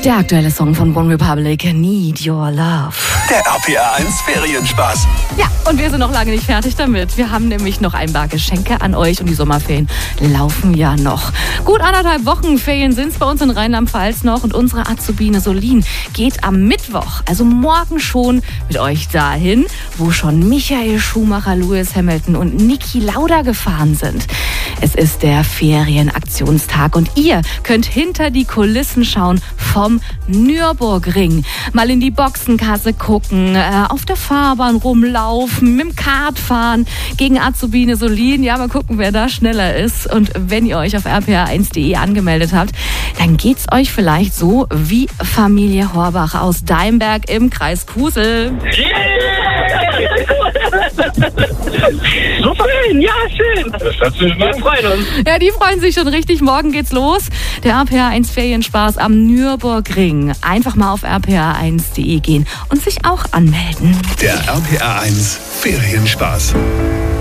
Der aktuelle Song von One Republic, Need Your Love. Der RPA 1 Ferienspaß. Ja, und wir sind noch lange nicht fertig damit. Wir haben nämlich noch ein paar Geschenke an euch und die Sommerferien laufen ja noch. Gut 1,5 Wochen Ferien sind es bei uns in Rheinland-Pfalz noch und unsere Azubine Solin geht am Mittwoch, also morgen schon, mit euch dahin, wo schon Michael Schumacher, Lewis Hamilton und Niki Lauda gefahren sind. Es ist der Ferienaktionstag und ihr könnt hinter die Kulissen schauen vom Nürburgring. Mal in die Boxenkasse gucken, auf der Fahrbahn rumlaufen, mit dem Kart fahren, gegen Azubine Solin. Ja, mal gucken, wer da schneller ist. Und wenn ihr euch auf rpa1.de angemeldet habt, dann geht's euch vielleicht so wie Familie Horbach aus Deimberg im Kreis Kusel. So schön, ja, schön. Wir freuen uns. Ja, die freuen sich schon richtig. Morgen geht's los. Der RPA1 Ferienspaß am Nürburgring. Einfach mal auf rpa1.de gehen und sich auch anmelden. Der RPA 1 Ferienspaß.